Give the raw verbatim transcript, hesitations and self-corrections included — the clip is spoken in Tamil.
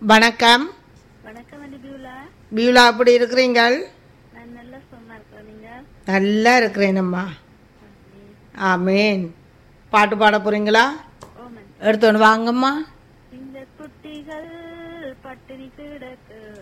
வணக்கம். வணக்கம் அண்டி பியூலா. பியூலா எப்படி இருக்கிறீங்கள்? நான் நல்லா சும்மா இருக்கிறேன். நீங்க? நல்லா இருக்கிறேனம்மா. ஆமேன். பாட்டு பாட போறீங்களா? ஓமன். எடுத்துன்னு வாங்கம்மா. இந்த குட்டிகள் பட்டினி கிடக்கு